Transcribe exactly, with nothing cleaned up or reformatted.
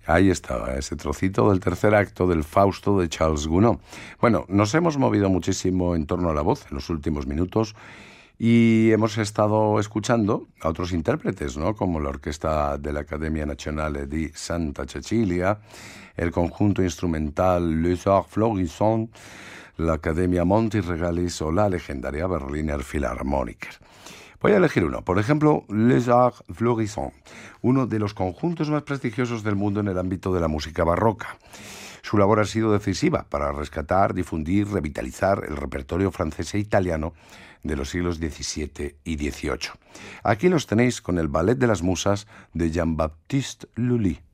Ahí estaba, ese trocito del tercer acto del Fausto de Charles Gounod. Bueno, nos hemos movido muchísimo en torno a la voz en los últimos minutos y hemos estado escuchando a otros intérpretes, ¿no? Como la Orquesta de la Accademia Nazionale di Santa Cecilia, el conjunto instrumental Les Arts Florissants, la Academia Monti Regalis o la legendaria Berliner Philharmoniker. Voy a elegir uno, por ejemplo, Les Arts Florissants, uno de los conjuntos más prestigiosos del mundo en el ámbito de la música barroca. Su labor ha sido decisiva para rescatar, difundir, revitalizar el repertorio francés e italiano de los siglos diecisiete y dieciocho. Aquí los tenéis con el Ballet de las Musas de Jean-Baptiste Lully.